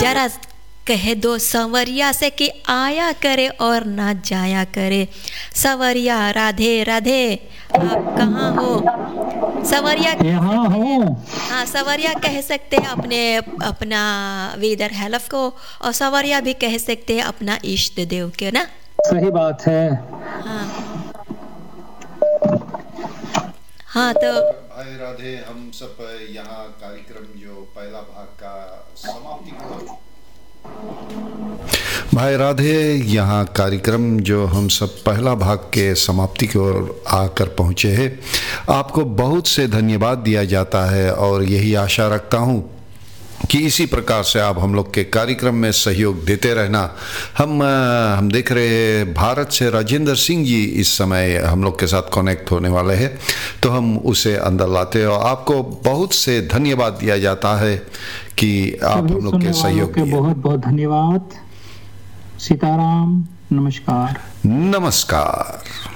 जरा कह दो संवरिया से कि आया करे और ना जाया करे। संवरिया राधे राधे, आप कहाँ हो? संवरिया यहाँ हूँ। हाँ, संवरिया कह सकते हैं अपने अपना वेदर हेल्फ को, और संवरिया भी कह सकते हैं अपना इष्ट देव के ना। सही बात है। हाँ हाँ, तो भाई राधे, हम सब यहाँ कार्यक्रम जो पहला भाग का समाप्ति को, भाई राधे, यहाँ कार्यक्रम जो हम सब पहला भाग के समाप्ति की ओर आकर पहुँचे हैं। आपको बहुत से धन्यवाद दिया जाता है और यही आशा रखता हूँ कि इसी प्रकार से आप हम लोग के कार्यक्रम में सहयोग देते रहना। हम देख रहे हैं भारत से राजेंद्र सिंह जी इस समय हम लोग के साथ कनेक्ट होने वाले हैं, तो हम उसे अंदर लाते हैं और आपको बहुत से धन्यवाद दिया जाता है कि आप हम लोग के सहयोग के बहुत बहुत धन्यवाद। सीताराम, नमस्कार। नमस्कार।